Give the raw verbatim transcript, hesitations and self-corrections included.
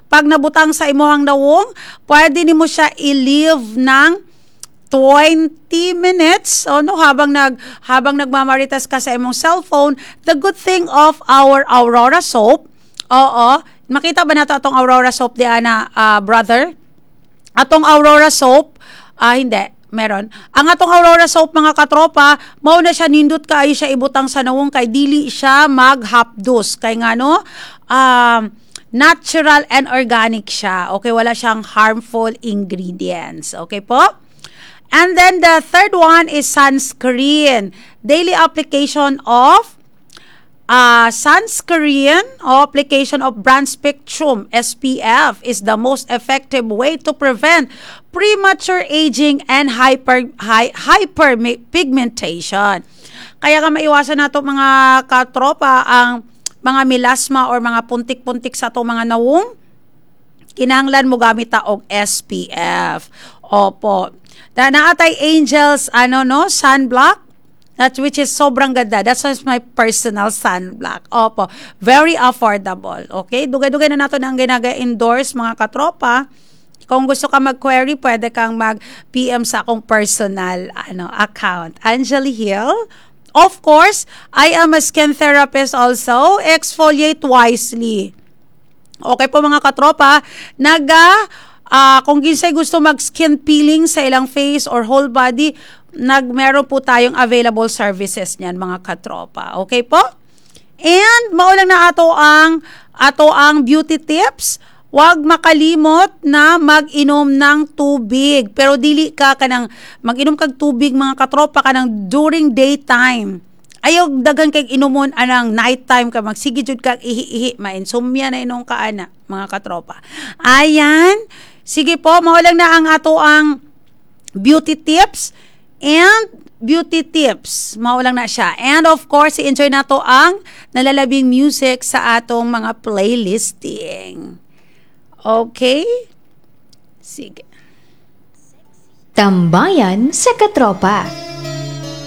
pag nabutang sa imuhang nawong, pwede nimo siya i-leave ng twenty minutes o no habang nag habang nagmamarites ka sa imong cellphone. The good thing of our Aurora soap, oo, makita ba nato atong Aurora soap di ana, uh, brother? Atong Aurora soap, ah uh, hindi, meron. Ang atong Aurora soap mga katropa, mao na siya nindot kaayo siya ibutang sa nawong kay dili siya maghapdos kay ngano um natural and organic siya. Okay, wala siyang harmful ingredients. Okay po? And then the third one is sunscreen. Daily application of uh, sunscreen or application of broad spectrum S P F is the most effective way to prevent premature aging and hyper hy, hyperpigmentation. Kaya ka maiwasan nato mga katropa ang mga melasma or mga puntik-puntik sa ato mga nawong. Kinahanglan mo gamit ta og S P F. Opo. Da naatay Angels ano no sunblock, that which is sobrang ganda. That's my personal sunblock. Opo, very affordable. Okay, dugay-dugay na nato nang ginaga-endorse mga katropa. Kung gusto ka mag-query, pwede kang mag-P M sa akong personal ano account, Angeli Hill. Of course, I am a skin therapist also. Exfoliate wisely. Okay po mga katropa, naga Uh, kung ginsay gusto mag-skin peeling sa ilang face or whole body, nagmeron po tayong available services niyan mga katropa. Okay po? And maulang na ato ang ato ang beauty tips. Huwag makalimot na mag-inom ng tubig. Pero dili ka kanang mag-inom kag tubig mga katropa kanang during daytime. Ayaw dagan kay inumon anang nighttime ka magsige jud kag ihi-ihi ma-insomnia na inong kaana mga katropa. Ayan. Sige po, maulang na ang ato ang beauty tips and beauty tips. Maulang na siya. And of course, i-enjoy na to ang nalalabing music sa atong mga playlisting. Okay? Sige. Tambayan sa katropa.